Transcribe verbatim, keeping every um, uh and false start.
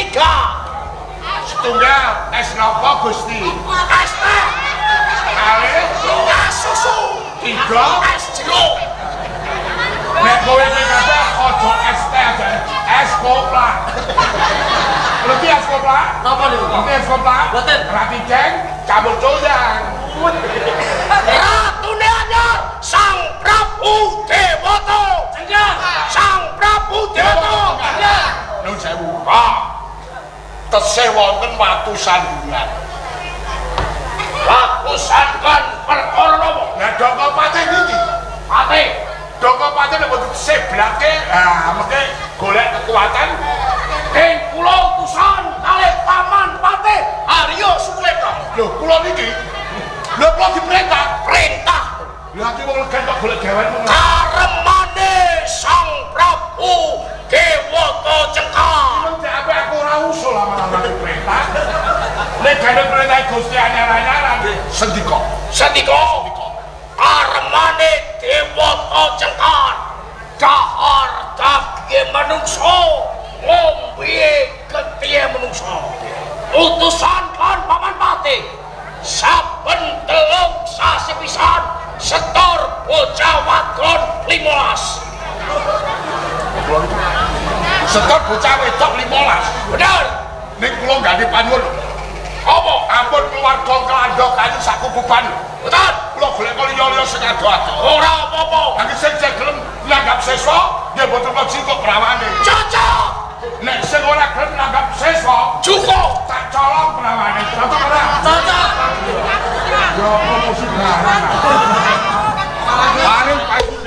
tiga setunggal es nopo Gusti es teh kali es susu tiga es jeruk nek kowe iki kata ojo es teh aja es kopla lebih es kopla apa niku lebih es kopla boten rati jeng campur doyang Ratune anyar Sang Prabu Dewata jenengan Sang Prabu Dewata jenengan nun sewu Pak tesih wonten watu sandungan watu sandungan perkara napa lah doko patih niki patih doko patih nek mboten seblake ah mengke golek kekuatan ing kula utusan kalih Paman Patih Arya Sukuleta lho kula niki lho kula diperintah perintah lha iki wong legan kok golek gawean ngono karemane Sang Prabu Dewata Cengkar nek apa aku ora usul amalan perintah nek gane perintah Gusti anyar-anyaran sendika sendika karemane Dewata Cengkar dahar daging manungsa ngombe getih manungsa utusan kan Paman Patih saben telung sasi pisan setor bocah wadon limolas setor bocah wedok limolas bener ning kula gandhe panuwun apa ampun keluarga kelandho kayu sak kukuban betul kula golek kok liya-liya sing ado-ado ora apa-apa lagi sing gelem nanggap seswa dia boten kok jingkok perawane cocok nek sing ora gelem nanggap seswa cukup tak colong perawane cocok ora cocok yo apa musik barang paling paling